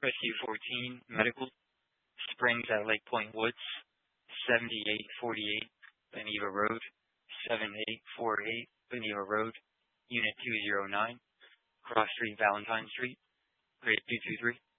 Rescue 14 Medical, Springs at Lake Point Woods, 7848 Beneva Road, 7848 Beneva Road, Unit 209, Cross Street, Valentine Street, grade 223.